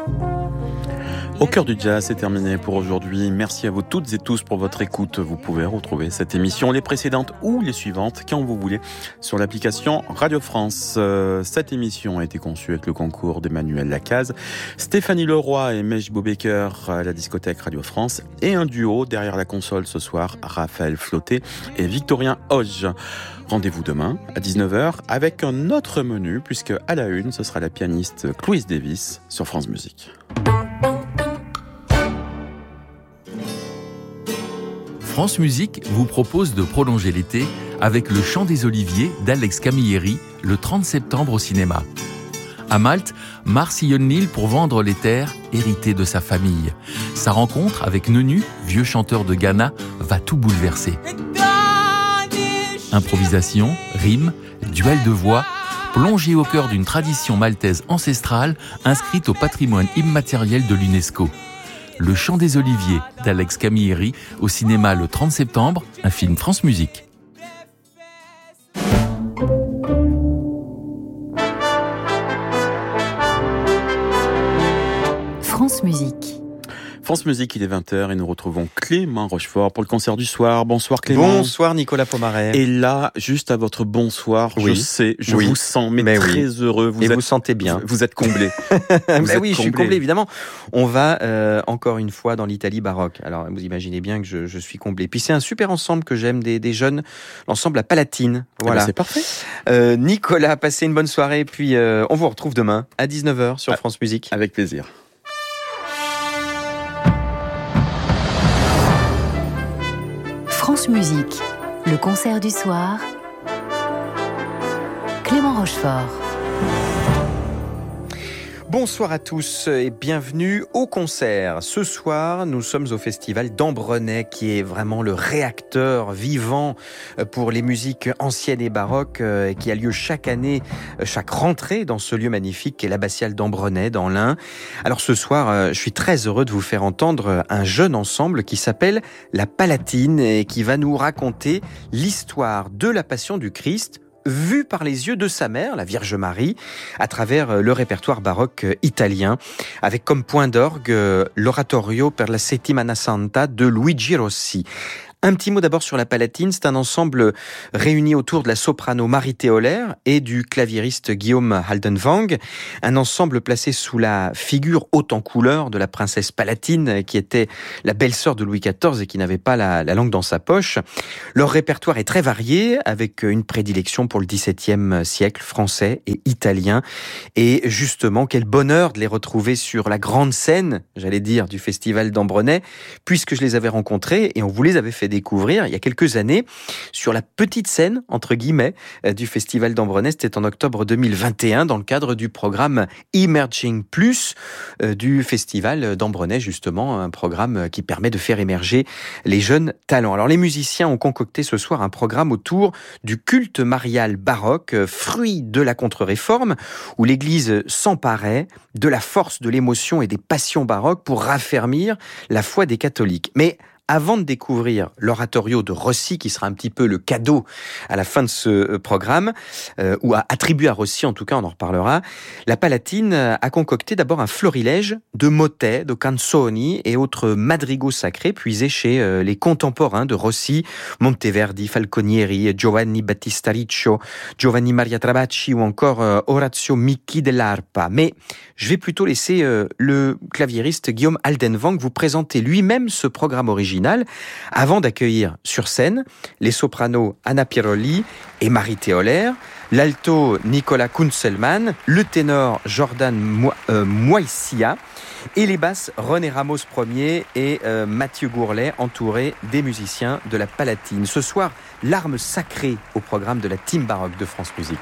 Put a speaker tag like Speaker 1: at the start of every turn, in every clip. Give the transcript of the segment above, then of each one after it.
Speaker 1: Au cœur du jazz, c'est terminé pour aujourd'hui. Merci à vous toutes et tous pour votre écoute. Vous pouvez retrouver cette émission, les précédentes ou les suivantes, quand vous voulez, sur l'application Radio France. Cette émission a été conçue avec le concours d'Emmanuel Lacaze, Stéphanie Leroy et Mej Bobecker à la discothèque Radio France, et un duo derrière la console ce soir, Raphaël Flotté et Victorien Hodge. Rendez-vous demain à 19h avec un autre menu, puisque à la une, ce sera la pianiste Chloé Davis sur France Musique.
Speaker 2: France Musique vous propose de prolonger l'été avec le Chant des Oliviers d'Alex Camilleri le 30 septembre au cinéma. À Malte, Mars sillonne l'île pour vendre les terres héritées de sa famille. Sa rencontre avec Nenu, vieux chanteur de Ghana, va tout bouleverser. Improvisation, rimes, duel de voix, plongé au cœur d'une tradition maltaise ancestrale inscrite au patrimoine immatériel de l'UNESCO. Le Chant des Oliviers d'Alex Camilleri au cinéma le 30 septembre, un film France Musique.
Speaker 3: France Musique.
Speaker 1: France Musique, il est 20h et nous retrouvons Clément Rochefort pour le concert du soir. Bonsoir Clément.
Speaker 4: Bonsoir Nicolas Pomaret.
Speaker 1: Et là, juste à votre bonsoir,
Speaker 4: oui.
Speaker 1: Je sais, vous sens mais très heureux.
Speaker 4: Vous sentez bien.
Speaker 1: Vous êtes comblé.
Speaker 4: Je suis comblé évidemment. On va encore une fois dans l'Italie baroque. Alors vous imaginez bien que je suis comblé. Puis c'est un super ensemble que j'aime des jeunes, l'ensemble La Palatine. Voilà.
Speaker 1: C'est parfait.
Speaker 4: Nicolas, passez une bonne soirée. Puis on vous retrouve demain à 19h sur France Musique.
Speaker 1: Avec plaisir.
Speaker 3: France Musique, le concert du soir, Clément Rochefort.
Speaker 4: Bonsoir à tous et bienvenue au concert. Ce soir, nous sommes au festival d'Ambrenay qui est vraiment le réacteur vivant pour les musiques anciennes et baroques qui a lieu chaque année, chaque rentrée dans ce lieu magnifique qui est l'abbatiale d'Ambrenay dans l'Ain. Alors ce soir, je suis très heureux de vous faire entendre un jeune ensemble qui s'appelle La Palatine et qui va nous raconter l'histoire de la Passion du Christ vue par les yeux de sa mère, la Vierge Marie, à travers le répertoire baroque italien, avec comme point d'orgue l'Oratorio per la Settimana Santa de Luigi Rossi. Un petit mot d'abord sur La Palatine, c'est un ensemble réuni autour de la soprano Marie Théolaire et du claviériste Guillaume Haldenwang, un ensemble placé sous la figure haute en couleur de la princesse Palatine, qui était la belle-sœur de Louis XIV et qui n'avait pas la langue dans sa poche. Leur répertoire est très varié, avec une prédilection pour le XVIIe siècle français et italien. Et justement, quel bonheur de les retrouver sur la grande scène, j'allais dire, du festival d'Ambrenay, puisque je les avais rencontrés et on vous les avait fait découvrir il y a quelques années sur la petite scène, entre guillemets, du Festival d'Ambrenay. C'était en octobre 2021 dans le cadre du programme Emerging Plus du Festival d'Ambrenay, justement, un programme qui permet de faire émerger les jeunes talents. Alors les musiciens ont concocté ce soir un programme autour du culte marial baroque, fruit de la contre-réforme, où l'Église s'emparait de la force de l'émotion et des passions baroques pour raffermir la foi des catholiques. Mais avant de découvrir l'oratorio de Rossi, qui sera un petit peu le cadeau à la fin de ce programme, ou attribué à Rossi en tout cas, on en reparlera, La Palatine a concocté d'abord un florilège de motets, de canzoni et autres madrigaux sacrés puisés chez les contemporains de Rossi, Monteverdi, Falconieri, Giovanni Battista Riccio, Giovanni Maria Trabacci ou encore Orazio Micchi dell'Arpa. Mais je vais plutôt laisser le claviériste Guillaume Haldenwang vous présenter lui-même ce programme original avant d'accueillir sur scène les sopranos Anna Pirolli et Marie Théolaire, l'alto Nicolas Kunzelmann, le ténor Jordan Moissia et les basses René Ramos Ier et Mathieu Gourlet, entourés des musiciens de La Palatine. Ce soir, l'arme sacrée au programme de la Team Baroque de France Musique.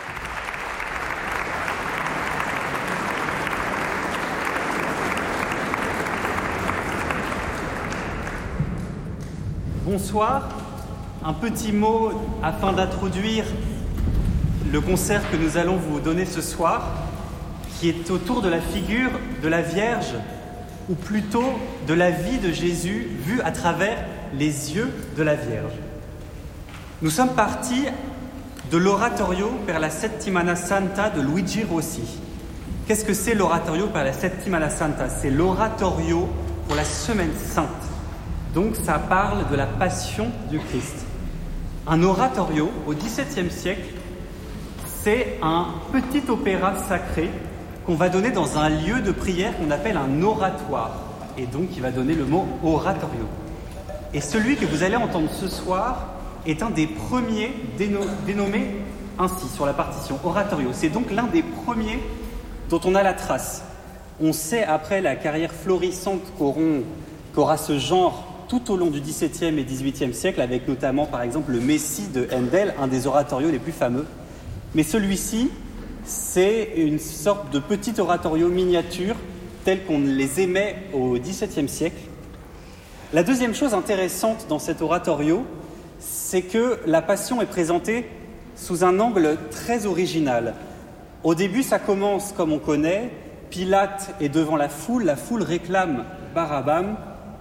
Speaker 5: Bonsoir, un petit mot afin d'introduire le concert que nous allons vous donner ce soir, qui est autour de la figure de la Vierge, ou plutôt de la vie de Jésus vue à travers les yeux de la Vierge. Nous sommes partis de l'Oratorio per la Settimana Santa de Luigi Rossi, Qu'est-ce que c'est l'oratorio per la Settimana Santa? C'est l'oratorio pour la Semaine Sainte. Donc ça parle de la passion du Christ. Un oratorio, au XVIIe siècle, c'est un petit opéra sacré qu'on va donner dans un lieu de prière qu'on appelle un oratoire. Et donc il va donner le mot oratorio. Et celui que vous allez entendre ce soir est un des premiers dénommés ainsi sur la partition, oratorio. C'est donc l'un des premiers dont on a la trace. On sait, après la carrière florissante qu'aura ce genre tout au long du XVIIe et XVIIIe siècle, avec notamment, par exemple, le Messie de Handel, un des oratorios les plus fameux. Mais celui-ci, c'est une sorte de petit oratorio miniature, tel qu'on les aimait au XVIIe siècle. La deuxième chose intéressante dans cet oratorio, c'est que la Passion est présentée sous un angle très original. Au début, ça commence comme on connaît. Pilate est devant la foule réclame Barabbam.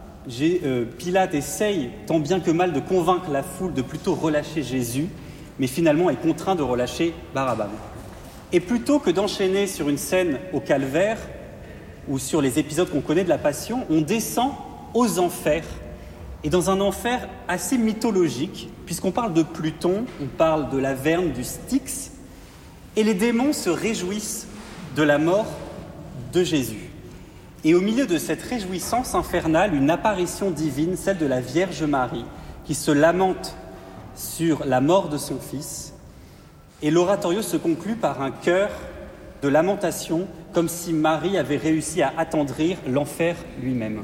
Speaker 5: Pilate essaye tant bien que mal de convaincre la foule de plutôt relâcher Jésus, mais finalement est contraint de relâcher Barabbam. Et plutôt que d'enchaîner sur une scène au calvaire ou sur les épisodes qu'on connaît de la Passion, on descend aux enfers, et dans un enfer assez mythologique, puisqu'on parle de Pluton, on parle de l'Averne, du Styx, et les démons se réjouissent de la mort de Jésus. Et au milieu de cette réjouissance infernale, une apparition divine, celle de la Vierge Marie, qui se lamente sur la mort de son fils, et l'oratorio se conclut par un chœur de lamentation, comme si Marie avait réussi à attendrir l'enfer lui-même.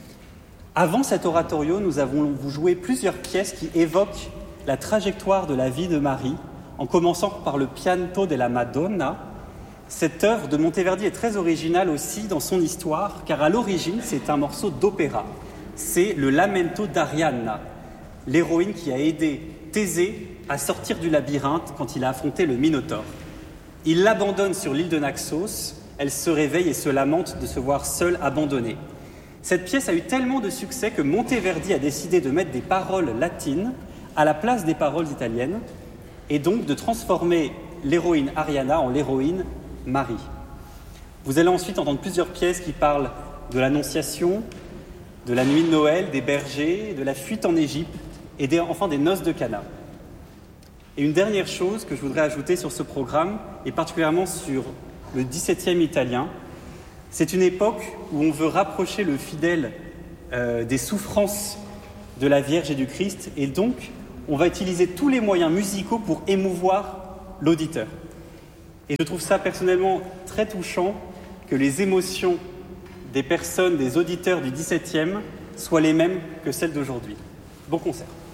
Speaker 5: Avant cet oratorio, nous avons joué plusieurs pièces qui évoquent la trajectoire de la vie de Marie, en commençant par le Pianto della Madonna. Cette œuvre de Monteverdi est très originale aussi dans son histoire, car à l'origine, c'est un morceau d'opéra. C'est le Lamento d'Arianna, l'héroïne qui a aidé Thésée à sortir du labyrinthe quand il a affronté le Minotaure. Il l'abandonne sur l'île de Naxos, elle se réveille et se lamente de se voir seule, abandonnée. Cette pièce a eu tellement de succès que Monteverdi a décidé de mettre des paroles latines à la place des paroles italiennes et donc de transformer l'héroïne Arianna en l'héroïne Marie. Vous allez ensuite entendre plusieurs pièces qui parlent de l'Annonciation, de la nuit de Noël, des bergers, de la fuite en Égypte et enfin des noces de Cana. Et une dernière chose que je voudrais ajouter sur ce programme, et particulièrement sur le XVIIe italien, c'est une époque où on veut rapprocher le fidèle des souffrances de la Vierge et du Christ, et donc on va utiliser tous les moyens musicaux pour émouvoir l'auditeur. Et je trouve ça personnellement très touchant que les émotions des personnes, des auditeurs du XVIIe soient les mêmes que celles d'aujourd'hui. Bon concert.